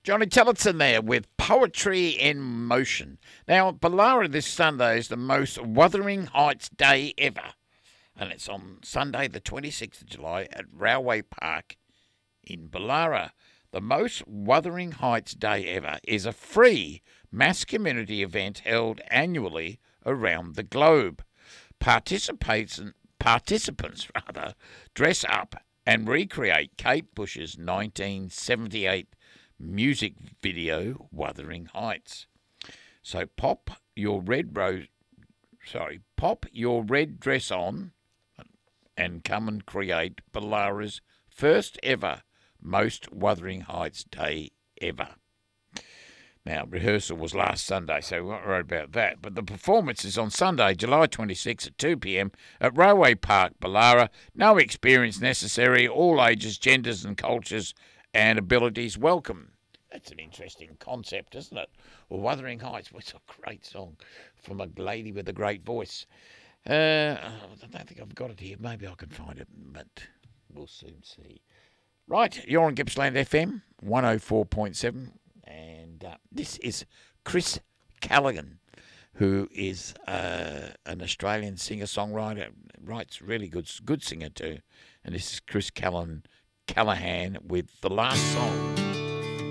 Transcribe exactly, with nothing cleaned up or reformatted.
Johnny Tillotson there with Poetry in Motion. Now, Boolarra this Sunday is the most Wuthering Heights day ever. And it's on Sunday the twenty-sixth of July at Railway Park in Boolarra. The most Wuthering Heights day ever is a free mass community event held annually around the globe. Participants, participants rather, dress up and recreate Kate Bush's nineteen seventy-eight music video, Wuthering Heights. So pop your red rose, sorry, pop your red dress on and come and create Boolarra's first ever most Wuthering Heights day ever. Now, rehearsal was last Sunday, so we won't worry about that. But the performance is on Sunday, July twenty-sixth at two p.m. at Railway Park, Boolarra. No experience necessary, all ages, genders and cultures and abilities welcome. That's an interesting concept, isn't it? Well, Wuthering Heights was a great song from a lady with a great voice. Uh, I don't think I've got it here. Maybe I can find it, but we'll soon see. Right, you're on Gippsland F M, one oh four point seven, and uh, this is Chris Callaghan, who is uh, an Australian singer-songwriter, writes really good, good singer too. And this is Chris Callaghan, Callahan with The Last Song.